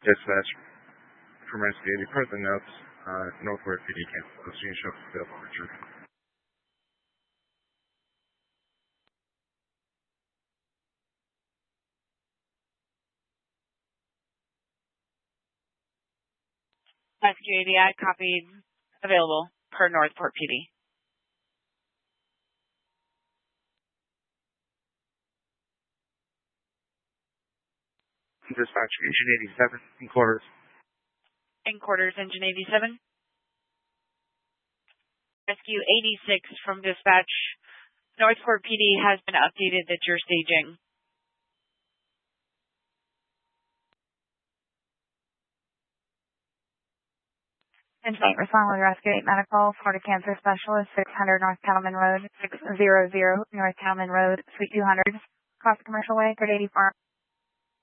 Dispatch from Rescue 80, present notes, Northport PD cancel. Student show available, Richard. Rescue 80, I copied available per Northport PD. Dispatch, Engine 87, in quarters. In quarters, Engine 87. Rescue 86 from Dispatch. Northport PD has been updated that you're staging. Engine 8, respond with Rescue 8 Medical, Florida Cancer Specialist, 600 North Cattleman Road, 600 North Cattleman Road, Suite 200, across Commercial Way, Grid 80 Farm.